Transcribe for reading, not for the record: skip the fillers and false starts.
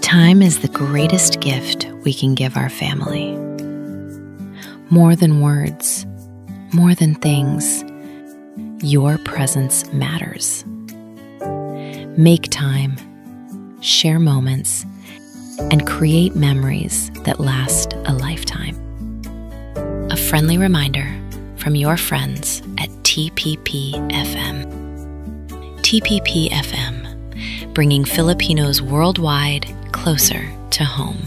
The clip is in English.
Time is the greatest gift we can give our family. More than words, more than things, your presence matters. Make time, share moments, and create memories that last a lifetime. A friendly reminder from your friends at TPP-FM. TPP-FM, bringing Filipinos worldwide closer to home.